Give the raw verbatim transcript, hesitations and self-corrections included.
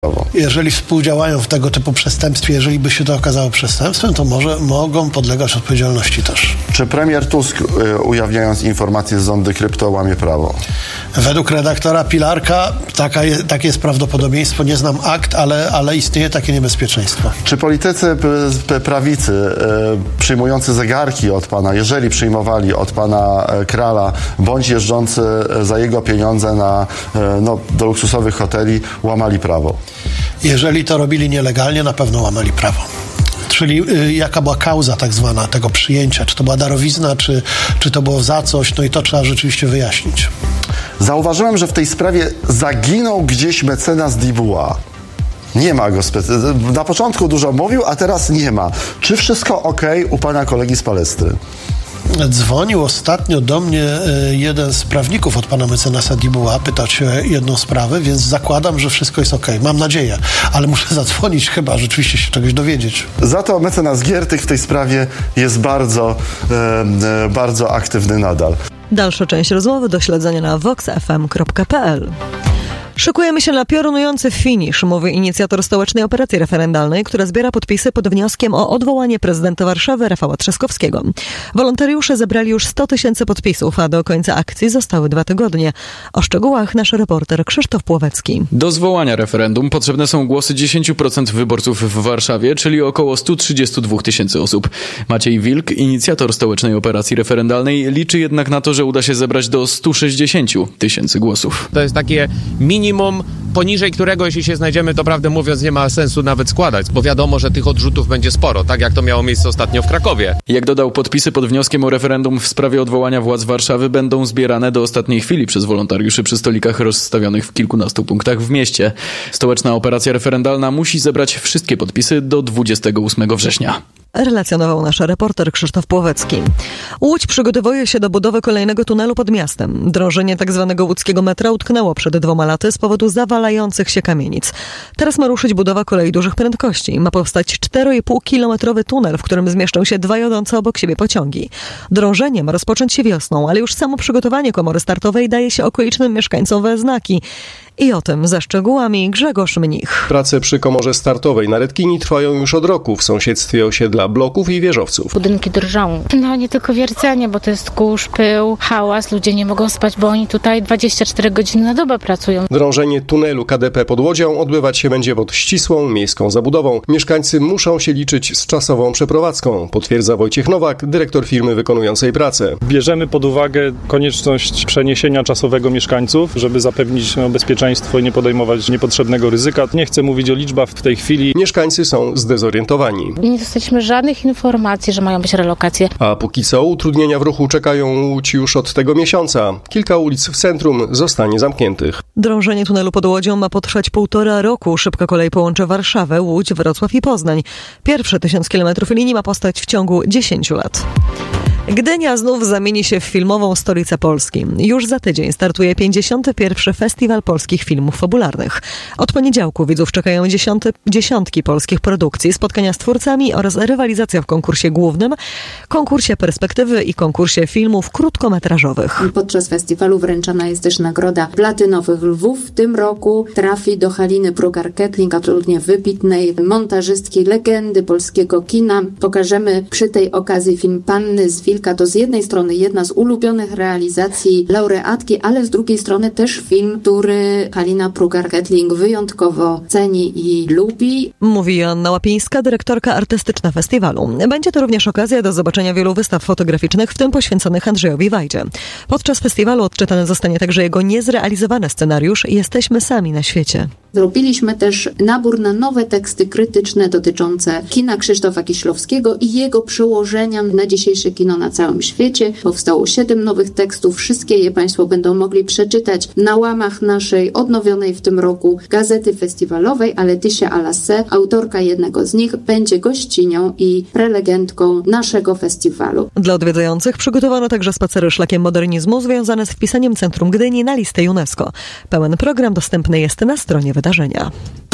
Jeżeli współdziałają w tego typu przestępstwie, jeżeli by się to okazało przestępstwem, to może mogą podlegać odpowiedzialności też. Czy premier Tusk, y, ujawniając informacje z zondy krypto, łamie prawo? Według redaktora Pilarka taka je, takie jest prawdopodobieństwo. Nie znam akt, ale, ale istnieje takie niebezpieczeństwo. Czy politycy p- p- prawicy y, przyjmujący zegarki od pana, jeżeli przyjmowali od pana y, Krala, bądź jeżdżący y, za jego pieniądze na, y, no, do luksusowych hoteli, łamali prawo? Jeżeli to robili nielegalnie, na pewno łamali prawo. Czyli y, jaka była kauza tak zwana tego przyjęcia? Czy to była darowizna, czy, czy to było za coś? No i to trzeba rzeczywiście wyjaśnić. Zauważyłem, że w tej sprawie zaginął gdzieś mecenas Dibuła. Nie ma go. Spe- Na początku dużo mówił, a teraz nie ma. Czy wszystko ok u pana kolegi z Palestry? Dzwonił ostatnio do mnie jeden z prawników od pana mecenasa Dibuła, pytał się o jedną sprawę, więc zakładam, że wszystko jest okej. Mam nadzieję, ale muszę zadzwonić chyba, rzeczywiście się czegoś dowiedzieć. Za to mecenas Giertych w tej sprawie jest bardzo, e, bardzo aktywny nadal. Dalsza część rozmowy do śledzenia na vox f m kropka p l. Szykujemy się na piorunujący finisz, mówi inicjator stołecznej operacji referendalnej, która zbiera podpisy pod wnioskiem o odwołanie prezydenta Warszawy Rafała Trzaskowskiego. Wolontariusze zebrali już sto tysięcy podpisów, a do końca akcji zostały dwa tygodnie. O szczegółach nasz reporter Krzysztof Płowecki. Do zwołania referendum potrzebne są głosy dziesięć procent wyborców w Warszawie, czyli około sto trzydzieści dwa tysięcy osób. Maciej Wilk, inicjator stołecznej operacji referendalnej, liczy jednak na to, że uda się zebrać do stu sześćdziesięciu tysięcy głosów. To jest takie minimum, poniżej którego, jeśli się znajdziemy, to prawdę mówiąc nie ma sensu nawet składać, bo wiadomo, że tych odrzutów będzie sporo, tak jak to miało miejsce ostatnio w Krakowie. Jak dodał, podpisy pod wnioskiem o referendum w sprawie odwołania władz Warszawy będą zbierane do ostatniej chwili przez wolontariuszy przy stolikach rozstawionych w kilkunastu punktach w mieście. Stołeczna operacja referendalna musi zebrać wszystkie podpisy do dwudziestego ósmego września. Relacjonował nasz reporter Krzysztof Płowecki. Łódź przygotowuje się do budowy kolejnego tunelu pod miastem. Drążenie tzw. łódzkiego metra utknęło przed dwoma laty z powodu zawalających się kamienic. Teraz ma ruszyć budowa kolei dużych prędkości. Ma powstać cztery i pół kilometrowy tunel, w którym zmieszczą się dwa jadące obok siebie pociągi. Drążenie ma rozpocząć się wiosną, ale już samo przygotowanie komory startowej daje się okolicznym mieszkańcom we znaki. I o tym ze szczegółami Grzegorz Mnich. Prace przy komorze startowej na Redkini trwają już od roku w sąsiedztwie osiedla bloków i wieżowców. Budynki drżą. No nie tylko wiercenie, bo to jest kurz, pył, hałas. Ludzie nie mogą spać, bo oni tutaj dwadzieścia cztery godziny na dobę pracują. Drążenie tunelu K D P pod Łodzią odbywać się będzie pod ścisłą miejską zabudową. Mieszkańcy muszą się liczyć z czasową przeprowadzką, potwierdza Wojciech Nowak, dyrektor firmy wykonującej pracę. Bierzemy pod uwagę konieczność przeniesienia czasowego mieszkańców, żeby zapewnić no, bezpieczeństwo i nie podejmować niepotrzebnego ryzyka. Nie chcę mówić o liczbach w tej chwili. Mieszkańcy są zdezorientowani. Nie dostaliśmy żadnych informacji, że mają być relokacje. A póki co utrudnienia w ruchu czekają Łódź już od tego miesiąca. Kilka ulic w centrum zostanie zamkniętych. Drążenie tunelu pod Łodzią ma potrwać półtora roku. Szybka kolej połączy Warszawę, Łódź, Wrocław i Poznań. Pierwsze tysiąc kilometrów linii ma powstać w ciągu dziesięciu lat. Gdynia znów zamieni się w filmową stolicę Polski. Już za tydzień startuje pięćdziesiąty pierwszy Festiwal Polskich Filmów Fabularnych. Od poniedziałku widzów czekają dziesiąty, dziesiątki polskich produkcji, spotkania z twórcami oraz rywalizacja w konkursie głównym, konkursie perspektywy i konkursie filmów krótkometrażowych. Podczas festiwalu wręczana jest też nagroda Platynowych Lwów. W tym roku trafi do Haliny Prugar-Kettling, absolutnie wybitnej montażystki, legendy polskiego kina. Pokażemy przy tej okazji film Panny z Wilka. To z jednej strony jedna z ulubionych realizacji laureatki, ale z drugiej strony też film, który Halina Prugar-Kettling wyjątkowo ceni i lubi. Mówi Joanna Łapińska, dyrektorka artystyczna festiwalu. Będzie to również okazja do zobaczenia wielu wystaw fotograficznych, w tym poświęconych Andrzejowi Wajdzie. Podczas festiwalu odczytany zostanie także jego niezrealizowany scenariusz Jesteśmy sami na świecie. Zrobiliśmy też nabór na nowe teksty krytyczne dotyczące kina Krzysztofa Kieślowskiego i jego przełożenia na dzisiejsze kino na całym świecie. Powstało siedem nowych tekstów. Wszystkie je Państwo będą mogli przeczytać na łamach naszej odnowionej w tym roku gazety festiwalowej, a Laetitia Alassé, autorka jednego z nich, będzie gościnią i prelegentką naszego festiwalu. Dla odwiedzających przygotowano także spacery szlakiem modernizmu związane z wpisaniem Centrum Gdyni na listę UNESCO. Pełen program dostępny jest na stronie wydarzenia.